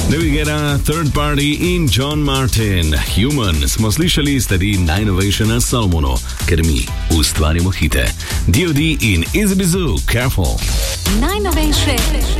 David Guetta, Third Party in John Martin. Human smo slišali sledi Nine na Salmonu, ker mi ustvarjamo hite. D.O.D. in Easy Bizou, Careful. Najnovejše